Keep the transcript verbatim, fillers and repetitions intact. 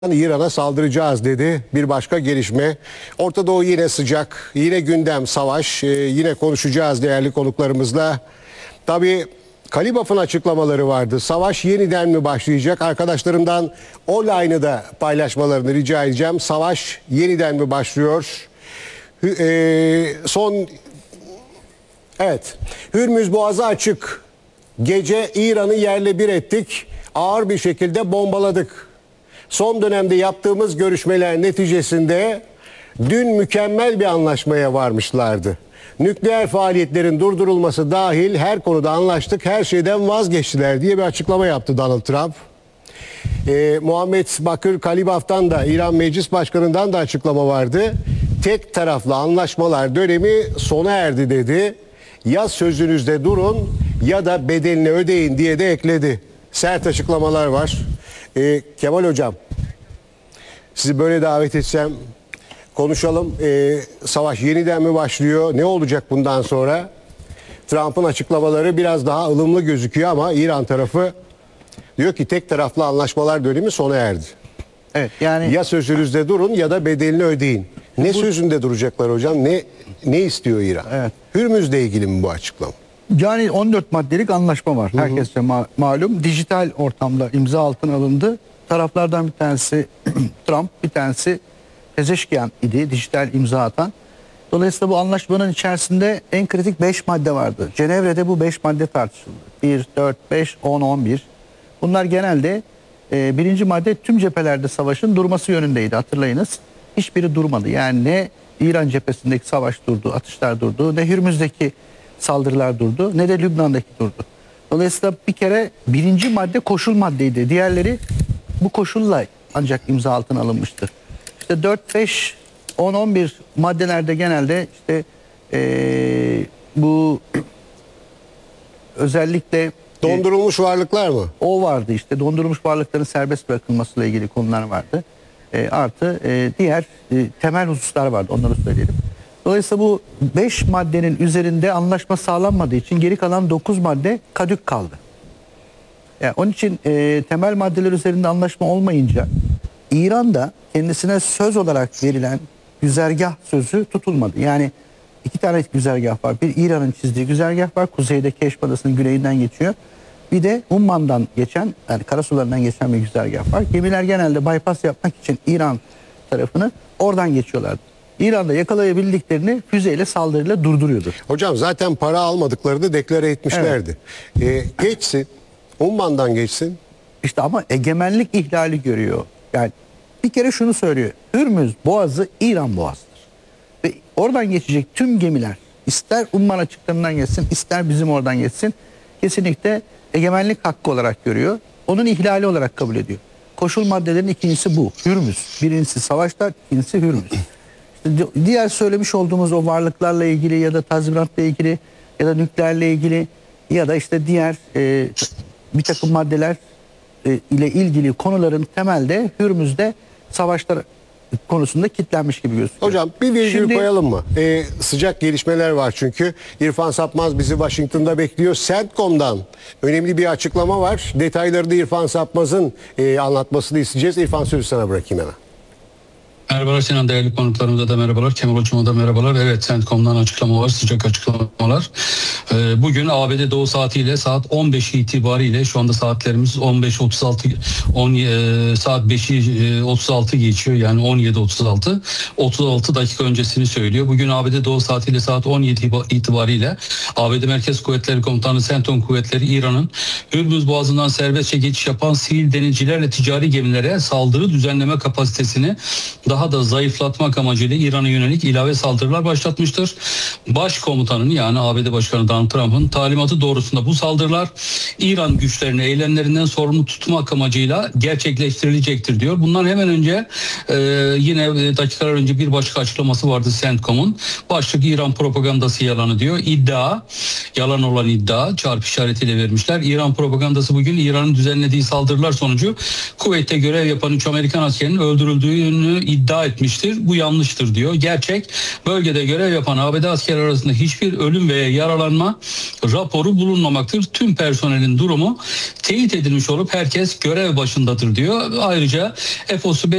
İran'a saldıracağız dedi. Bir başka gelişme. Orta Doğu yine sıcak, yine gündem, savaş. Ee, yine konuşacağız değerli konuklarımızla. Tabii Kalibaf'ın açıklamaları vardı. Savaş yeniden mi başlayacak? Arkadaşlarımdan online'ı da paylaşmalarını rica edeceğim. Savaş yeniden mi başlıyor? Ee, son evet. Hürmüz Boğazı açık. Gece İran'ı yerle bir ettik. Ağır bir şekilde bombaladık. Son dönemde yaptığımız görüşmeler neticesinde dün mükemmel bir anlaşmaya varmışlardı. Nükleer faaliyetlerin durdurulması dahil her konuda anlaştık, her şeyden vazgeçtiler diye bir açıklama yaptı Donald Trump. Ee, Muhammed Bakır Kalibaf'tan da, İran Meclis Başkanı'ndan da açıklama vardı. Tek taraflı anlaşmalar dönemi sona erdi dedi. Ya sözünüzde durun ya da bedelini ödeyin diye de ekledi. Sert açıklamalar var. Ee, Kemal Hocam, sizi böyle davet etsem konuşalım. Ee, savaş yeniden mi başlıyor? Ne olacak bundan sonra? Trump'ın açıklamaları biraz daha ılımlı gözüküyor ama İran tarafı diyor ki tek taraflı anlaşmalar dönemi sona erdi. Evet, yani ya sözünüzde durun ya da bedelini ödeyin. Ne bu, sözünde duracaklar hocam? Ne ne istiyor İran? Evet. Hürmüz'le ilgili mi bu açıklama? Yani on dört maddelik anlaşma var. Herkese ma- malum. Dijital ortamda imza altına alındı. Taraflardan bir tanesi Trump, bir tanesi Pezeşkian idi, dijital imza atan. Dolayısıyla bu anlaşmanın içerisinde en kritik beş madde vardı. Cenevre'de bu beş madde tartışıldı. bir, dört, beş, on, on bir. Bunlar genelde e, birinci madde tüm cephelerde savaşın durması yönündeydi, hatırlayınız. Hiçbiri durmadı. Yani ne İran cephesindeki savaş durdu, atışlar durdu, ne Hürmüz'deki saldırılar durdu, ne de Lübnan'daki durdu. Dolayısıyla bir kere birinci madde koşul maddeydi. Diğerleri bu koşulla ancak imza altına alınmıştı. İşte dört, beş, on, on bir maddelerde genelde işte ee, bu özellikle Dondurulmuş e, varlıklar mı? O vardı işte, dondurulmuş varlıkların serbest bırakılmasıyla ilgili konular vardı. E, artı e, diğer e, temel hususlar vardı, onları söyleyelim. Dolayısıyla bu beş maddenin üzerinde anlaşma sağlanmadığı için geri kalan dokuz madde kadük kaldı. Yani onun için e, temel maddeler üzerinde anlaşma olmayınca İran'da kendisine söz olarak verilen güzergah sözü tutulmadı. Yani iki tane güzergah var. Bir İran'ın çizdiği güzergah var. Kuzeyde Keşf Adası'nın güneyinden geçiyor. Bir de Umman'dan geçen, yani karasularından geçen bir güzergah var. Gemiler genelde bypass yapmak için İran tarafını oradan geçiyorlardı. İran'da yakalayabildiklerini füzeyle, saldırıyla durduruyordu. Hocam zaten para almadıklarını deklare etmişlerdi. Evet. Ee, geçsin, Umman'dan geçsin. İşte ama egemenlik ihlali görüyor. Yani bir kere şunu söylüyor. Hürmüz Boğazı İran Boğazı'dır. Ve oradan geçecek tüm gemiler ister Umman açıklarından geçsin, ister bizim oradan geçsin, kesinlikle egemenlik hakkı olarak görüyor. Onun ihlali olarak kabul ediyor. Koşul maddelerin ikincisi bu. Hürmüz. Birincisi savaşlar, ikincisi Hürmüz. İşte diğer söylemiş olduğumuz o varlıklarla ilgili ya da tazminatla ilgili ya da nükleerle ilgili ya da işte diğer e, bir takım maddeler e, ile ilgili konuların temelde Hürmüz'de savaşlar konusunda kilitlenmiş gibi gözüküyor. Hocam bir virgül Şimdi, koyalım mı? Ee, sıcak gelişmeler var çünkü. İrfan Sapmaz bizi Washington'da bekliyor. CENTCOM'dan önemli bir açıklama var. Detayları da İrfan Sapmaz'ın e, anlatmasını isteyeceğiz. İrfan, sözü sana bırakayım hemen. Merhabalar Sinan, değerli konuklarımıza da merhabalar. Kemal Hocam'a da merhabalar. Evet, CENTCOM'dan açıklama var, sıcak açıklamalar. Ee, bugün A B D Doğu saatiyle saat on beş itibariyle, şu anda saatlerimiz on beş otuz altı, on, e, saat beşi otuz altı geçiyor, yani on yedi otuz altı. otuz altı dakika öncesini söylüyor. Bugün A B D Doğu saatiyle saat on yedi itibariyle A B D Merkez Kuvvetleri Komutanı CENTCOM kuvvetleri İran'ın Hürmüz Boğazı'ndan serbestçe geçiş yapan sivil denizcilerle ticari gemilere saldırı düzenleme kapasitesini daha daha da zayıflatmak amacıyla İran'a yönelik ilave saldırılar başlatmıştır. Başkomutanın, yani A B D Başkanı Donald Trump'ın talimatı doğrusunda bu saldırılar İran güçlerini eylemlerinden sorumlu tutmak amacıyla gerçekleştirilecektir diyor. Bundan hemen önce e, yine dakikalar önce bir başka açıklaması vardı CENTCOM'un. Başlık İran propagandası yalanı diyor. İddia, yalan olan iddia, çarpı işaretiyle vermişler. İran propagandası bugün İran'ın düzenlediği saldırılar sonucu Kuveyt'te görev yapan üç Amerikan askerinin öldürüldüğünü iddia iddia etmiştir. Bu yanlıştır diyor. Gerçek, bölgede görev yapan A B D askeri arasında hiçbir ölüm veya yaralanma raporu bulunmamaktır. Tüm personelin durumu teyit edilmiş olup herkes görev başındadır diyor. Ayrıca F O S'u